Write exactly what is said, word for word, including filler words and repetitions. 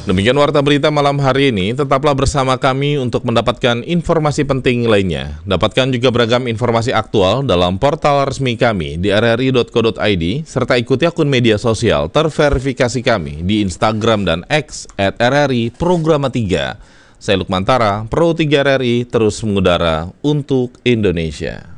Demikian warta berita malam hari ini, tetaplah bersama kami untuk mendapatkan informasi penting lainnya. Dapatkan juga beragam informasi aktual dalam portal resmi kami di r r i titik co titik i d, serta ikuti akun media sosial terverifikasi kami di Instagram dan X at r r i programa tiga. Saya Lukman Tara, Pro tiga R R I, terus mengudara untuk Indonesia.